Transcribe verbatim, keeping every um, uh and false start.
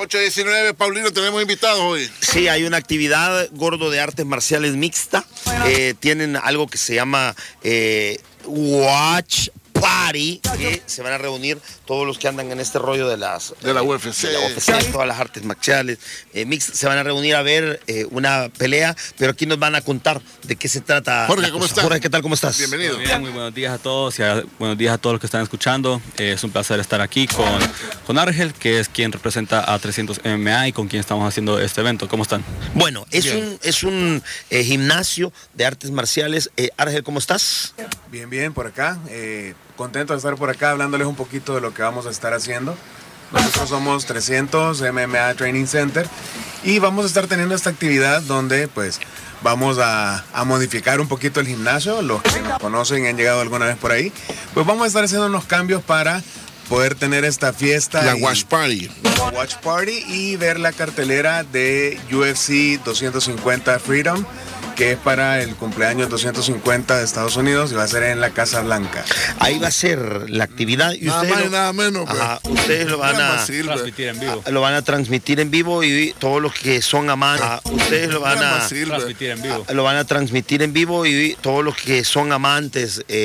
ocho diecinueve, Paulino, tenemos invitados hoy. Sí, hay una actividad gordo de artes marciales mixta. Eh, tienen algo que se llama eh, Watch Party, que se van a reunir todos los que andan en este rollo de las de la U F C, de la U F C, todas las artes marciales eh, mixtas, se van a reunir a ver eh, una pelea, pero aquí nos van a contar de qué se trata. Jorge, ¿cómo estás? Jorge, ¿qué tal? ¿Cómo estás? Bienvenido. Muy bien, muy buenos días a todos y a, buenos días a todos los que están escuchando. Eh, es un placer estar aquí con, con Argel, que es quien representa a trescientos M M A y con quien estamos haciendo este evento. ¿Cómo están? Bueno, es bien. un, es un eh, gimnasio de artes marciales. Eh, Argel, ¿cómo estás? Bien, bien, por acá. Eh, contento de estar por acá hablándoles un poquito de lo que vamos a estar haciendo. Nosotros somos trescientos M M A Training Center y vamos a estar teniendo esta actividad donde pues vamos a, a modificar un poquito el gimnasio. Los que nos conocen y han llegado alguna vez por ahí, pues vamos a estar haciendo unos cambios para poder tener esta fiesta. La Watch Party. La Watch Party y ver la cartelera de U F C doscientos cincuenta Freedom, que es para el cumpleaños doscientos cincuenta de Estados Unidos y va a ser en la Casa Blanca. Ahí va a ser la actividad y nada ustedes más lo, y nada menos. Ajá, ustedes lo van a transmitir en vivo. Lo van a transmitir en vivo y todos los que son amantes, ajá, ustedes lo van a transmitir en vivo. Lo van a transmitir en vivo y todos los que son amantes eh,